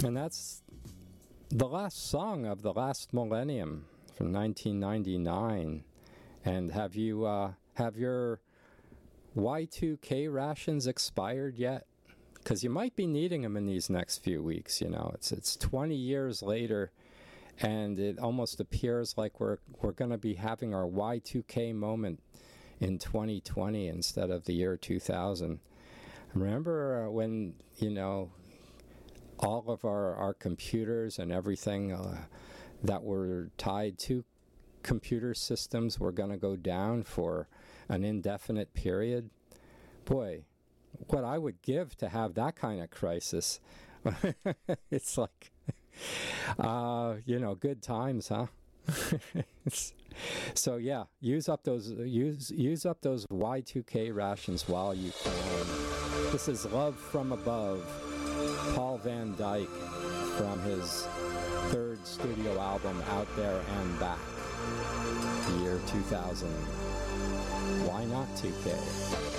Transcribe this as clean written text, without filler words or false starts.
And that's the last song of the last millennium from 1999. And have your Y2K rations expired yet? Because you might be needing them in these next few weeks. You know, it's 20 years later, and it almost appears like we're going to be having our Y2K moment in 2020 instead of the year 2000. Remember when, you know, all of our computers and everything that were tied to computer systems were going to go down for an indefinite period? Boy, what I would give to have that kind of crisis. It's like, you know, good times, huh? So yeah, use up those Y2K rations while you can. This is Love from Above, Paul Van Dyk, from his third studio album, Out There and Back, the year 2000. Why not 2K?